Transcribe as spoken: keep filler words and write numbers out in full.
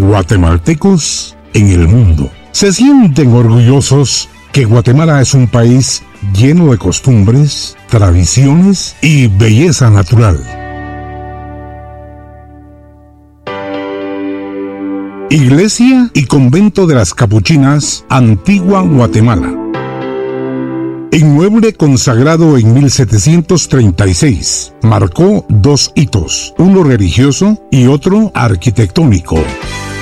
guatemaltecos en el mundo. Se sienten orgullosos que Guatemala es un país lleno de costumbres, tradiciones y belleza natural. Iglesia y Convento de las Capuchinas, Antigua Guatemala. Inmueble consagrado en mil setecientos treinta y seis, marcó dos hitos, uno religioso y otro arquitectónico.